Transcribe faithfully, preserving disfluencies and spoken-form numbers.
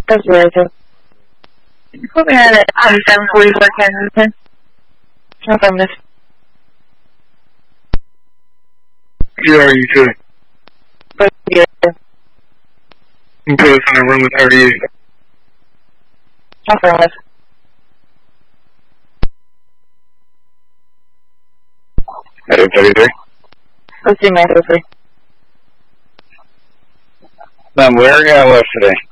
That's right, too. Put me on at twenty-seven forty-four Kensington. Affirmative. Where are you two? Yeah. You put us in a room with thirty-eight. Affirmative. At thirty-three? Let's do my thirty-three. Ma'am, where are you at left today?